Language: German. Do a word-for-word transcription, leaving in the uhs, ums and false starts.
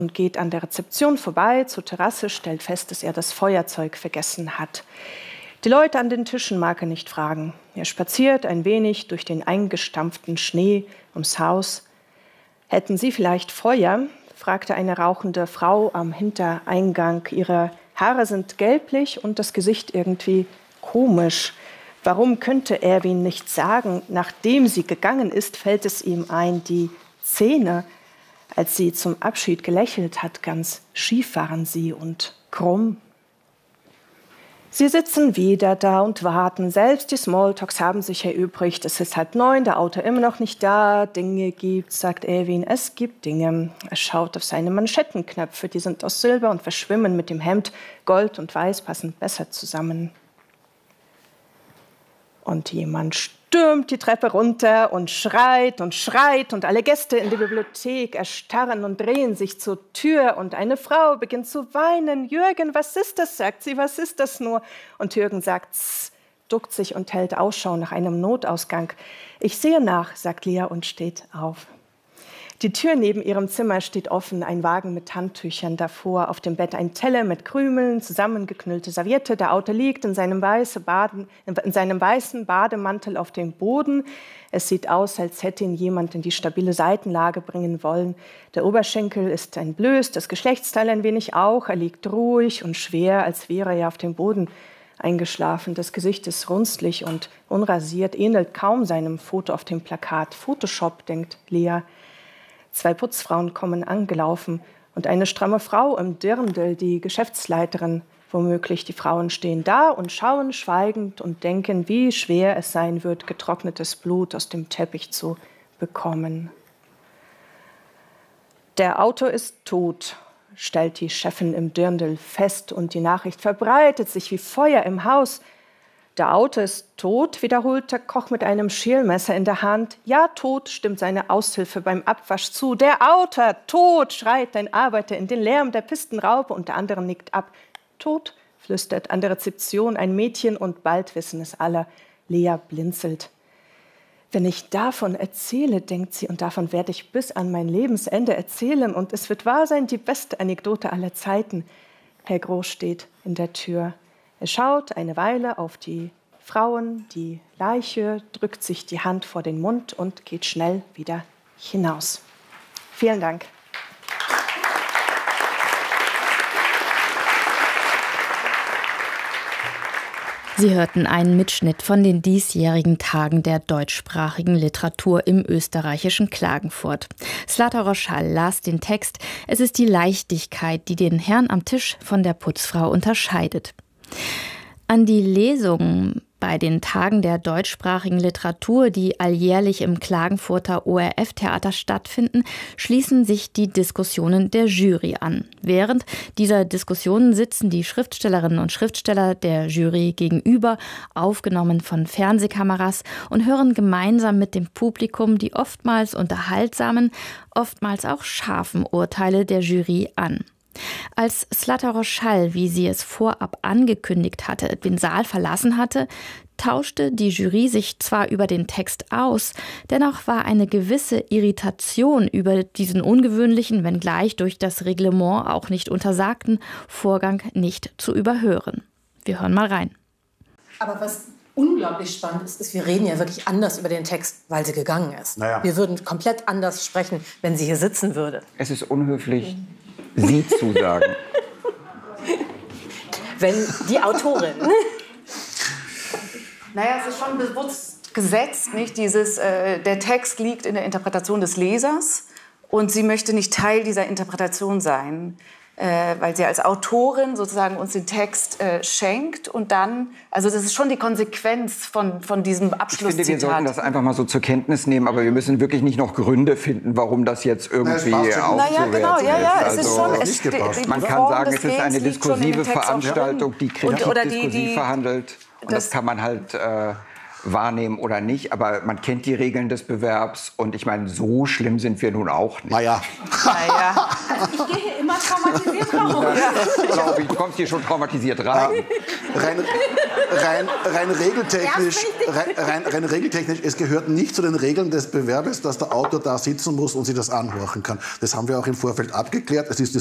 und geht an der Rezeption vorbei zur Terrasse, stellt fest, dass er das Feuerzeug vergessen hat. Die Leute an den Tischen mag er nicht fragen. Er spaziert ein wenig durch den eingestampften Schnee ums Haus. »Hätten Sie vielleicht Feuer?« fragte eine rauchende Frau am Hintereingang. Ihre Haare sind gelblich und das Gesicht irgendwie komisch. Warum könnte Erwin nicht sagen? Nachdem sie gegangen ist, fällt es ihm ein, die Zähne, als sie zum Abschied gelächelt hat, ganz schief waren sie und krumm. Sie sitzen wieder da und warten. Selbst die Smalltalks haben sich erübrigt. Es ist halb neun, der Autor immer noch nicht da. Dinge gibt's, sagt Erwin. Es gibt Dinge. Er schaut auf seine Manschettenknöpfe. Die sind aus Silber und verschwimmen mit dem Hemd. Gold und Weiß passen besser zusammen. Und jemand stürmt die Treppe runter und schreit und schreit. Und alle Gäste in der Bibliothek erstarren und drehen sich zur Tür. Und eine Frau beginnt zu weinen. »Jürgen, was ist das?« sagt sie. »Was ist das nur?« Und Jürgen sagt, »Tss«, duckt sich und hält Ausschau nach einem Notausgang. »Ich sehe nach«, sagt Lea und steht auf. Die Tür neben ihrem Zimmer steht offen, ein Wagen mit Handtüchern davor, auf dem Bett ein Teller mit Krümeln, zusammengeknüllte Serviette. Der Autor liegt in seinem, weiße Baden, in seinem weißen Bademantel auf dem Boden. Es sieht aus, als hätte ihn jemand in die stabile Seitenlage bringen wollen. Der Oberschenkel ist entblößt, das Geschlechtsteil ein wenig auch. Er liegt ruhig und schwer, als wäre er auf dem Boden eingeschlafen. Das Gesicht ist runzlig und unrasiert, ähnelt kaum seinem Foto auf dem Plakat. Photoshop, denkt Lea. Zwei Putzfrauen kommen angelaufen und eine stramme Frau im Dirndl, die Geschäftsleiterin womöglich. Die Frauen stehen da und schauen schweigend und denken, wie schwer es sein wird, getrocknetes Blut aus dem Teppich zu bekommen. Der Autor ist tot, stellt die Chefin im Dirndl fest und die Nachricht verbreitet sich wie Feuer im Haus. Der Autor ist tot, wiederholt der Koch mit einem Schälmesser in der Hand. Ja, tot, stimmt seine Aushilfe beim Abwasch zu. Der Autor, tot, schreit ein Arbeiter in den Lärm der Pistenraupe und der andere nickt ab. Tot, flüstert an der Rezeption ein Mädchen und bald wissen es alle. Lea blinzelt. Wenn ich davon erzähle, denkt sie, und davon werde ich bis an mein Lebensende erzählen und es wird wahr sein, die beste Anekdote aller Zeiten. Herr Groß steht in der Tür. Er schaut eine Weile auf die Frauen, die Leiche, drückt sich die Hand vor den Mund und geht schnell wieder hinaus. Vielen Dank. Sie hörten einen Mitschnitt von den diesjährigen Tagen der deutschsprachigen Literatur im österreichischen Klagenfurt. Zlata Roschall las den Text. Es ist die Leichtigkeit, die den Herrn am Tisch von der Putzfrau unterscheidet. An die Lesungen bei den Tagen der deutschsprachigen Literatur, die alljährlich im Klagenfurter O R F-Theater stattfinden, schließen sich die Diskussionen der Jury an. Während dieser Diskussionen sitzen die Schriftstellerinnen und Schriftsteller der Jury gegenüber, aufgenommen von Fernsehkameras, und hören gemeinsam mit dem Publikum die oftmals unterhaltsamen, oftmals auch scharfen Urteile der Jury an. Als Zlata Roschall, wie sie es vorab angekündigt hatte, den Saal verlassen hatte, tauschte die Jury sich zwar über den Text aus, dennoch war eine gewisse Irritation über diesen ungewöhnlichen, wenngleich durch das Reglement auch nicht untersagten, Vorgang nicht zu überhören. Wir hören mal rein. Aber was unglaublich spannend ist, ist, wir reden ja wirklich anders über den Text, weil sie gegangen ist. Naja. Wir würden komplett anders sprechen, wenn sie hier sitzen würde. Es ist unhöflich, Sie zu sagen. Wenn die Autorin. Naja, es ist schon bewusst gesetzt, nicht? Dieses, äh, der Text liegt in der Interpretation des Lesers und sie möchte nicht Teil dieser Interpretation sein, äh, weil sie als Autorin sozusagen uns den Text äh, schenkt und dann, also das ist schon die Konsequenz von, von diesem Abschlusszitat. Ich finde, wir sollten das einfach mal so zur Kenntnis nehmen, aber wir müssen wirklich nicht noch Gründe finden, warum das jetzt irgendwie aufzuwerten naja, genau, ja, ja, ist. es ist also, schon, es, die, die man kann Form sagen, es ist eine diskursive Veranstaltung, die kritikdiskursiv verhandelt. Und das, das kann man halt äh, wahrnehmen oder nicht. Aber man kennt die Regeln des Bewerbs. Und ich meine, so schlimm sind wir nun auch nicht. Naja. naja. Also ich gehe hier immer traumatisiert raus. Ja, glaube ich, du kommst hier schon traumatisiert rein. Äh, rein, rein, rein, regeltechnisch, rein, rein, rein regeltechnisch, es gehört nicht zu den Regeln des Bewerbes, dass der Autor da sitzen muss und sich das anhören kann. Das haben wir auch im Vorfeld abgeklärt. Es ist